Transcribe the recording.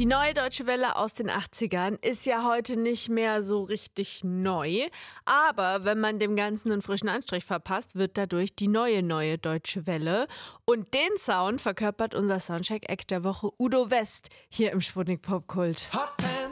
Die neue Deutsche Welle aus den 80ern ist ja heute nicht mehr so richtig neu. Aber wenn man dem Ganzen einen frischen Anstrich verpasst, wird dadurch die neue Deutsche Welle. Und den Sound verkörpert unser Soundcheck-Act der Woche Udo West hier im Sputnik Popkult. Hot Pants